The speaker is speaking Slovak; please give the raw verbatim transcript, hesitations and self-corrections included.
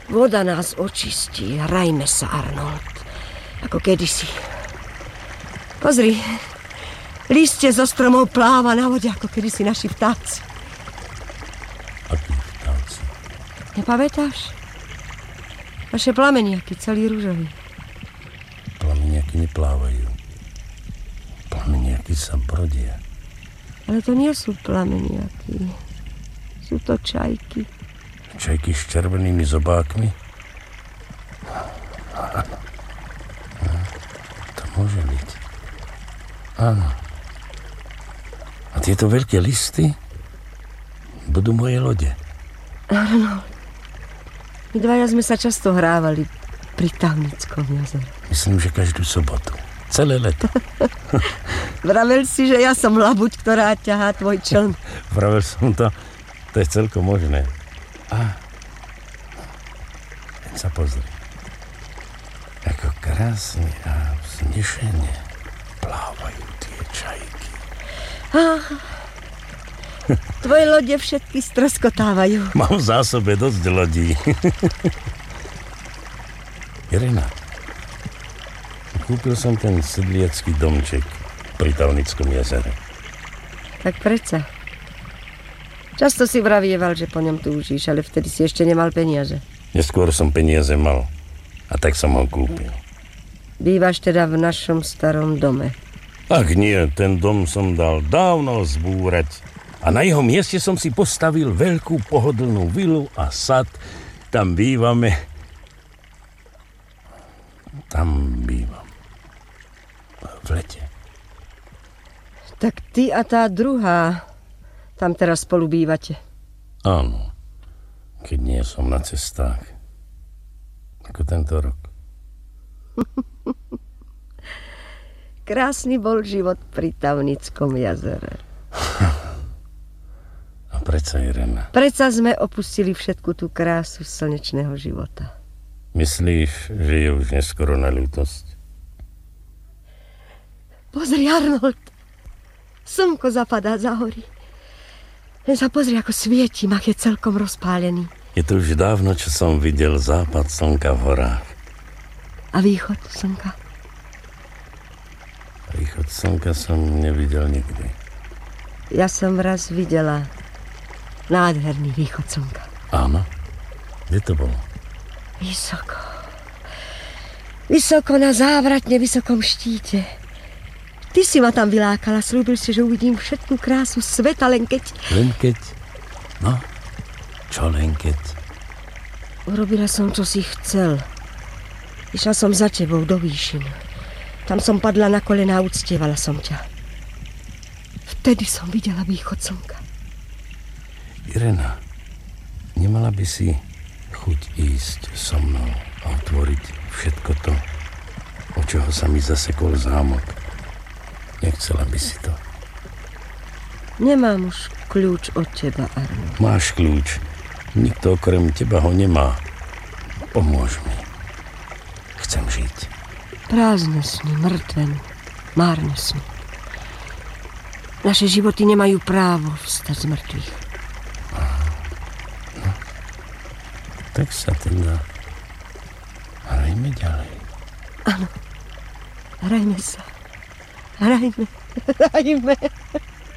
Voda nás očistí. Hrajme sa, Arnold. Ako kedysi. Pozri. Listie zo stromov pláva na vode, ako kedysi naši vtáci. Akí vtáci? Nepamätáš? Naše plameniaky, celý ružový. Plameniaky neplávajú. Plameniaky sa brodia. Ale to nie sú plameniaky. Sú to čajky. Čajky s červenými zobákmi? Áno. To môže byť. Áno. A tieto veľké listy budú moje lode. Áno. My dvaja sme sa často hrávali pri Tavnickom jazere. Myslím, že každú sobotu. Celé leto. Vravel si, že ja som labuť, ktorá ťahá tvoj čln. Vravel som to. To je celkom možné. A len sa pozri. Ako krásne a vznešene plávajú tie čajky. Ah, tvoje lode všetky stroskotávajú. Mám v zásobe dosť lodí. Irena, kúpil som ten sedliacký domček pri Tavnickom jazere. Tak predsa. Často si vravieval, že po ňom túžiš, ale vtedy si ešte nemal peniaze. Neskôr som peniaze mal a tak som ho kúpil. Bývaš teda v našom starom dome. Ak nie, ten dom som dal dávno zbúrať a na jeho mieste som si postavil veľkú pohodlnú vilu a sad. Tam bývame. Tam bývam. V lete. Tak ty a tá druhá tam teraz spolu bývate. Áno, keď nie som na cestách. Ako tento rok. Krásny bol život pri Tavnickom jazere. A predsa, Irena. Predsa sme opustili všetku tú krásu slnečného života. Myslíš, že je už neskoro na ľútosť? Pozri, Arnold. Slnko zapadá za hory. Len sa pozri, ako svieti, mach je celkom rozpálený. Je to už dávno, čo som videl západ slnka v horách. A východ slnka? Východ slnka som nevidel nikdy. Ja som raz videla nádherný východ slnka. Áno? Kde to bolo? Vysoko. Vysoko na závratne vysokom štíte. Ty si ma tam vylákala, slúbil si, že uvidím všetku krásu sveta, len keď... Len keď? No, čo len keď? Urobila som, čo si chcel. Išla som za tebou do výšin. Tam som padla na kolená a uctievala som ťa. Vtedy som videla východ slnka. Irena, nemala by si chuť ísť so mnou a otvoriť všetko to, od čoho sa mi zasekol zámok. Nechcela by si to. Nemám už kľúč od teba, Arno. Máš kľúč. Nikto okrem teba ho nemá. Pomôž mi. Chcem žiť. Prázdne sny, mŕtve, márne sny. Naše životy nemajú právo vstať z mŕtvych. No, tak sa teda hrajme ďalej. Áno, hrajme sa. Hrajme, hrajme.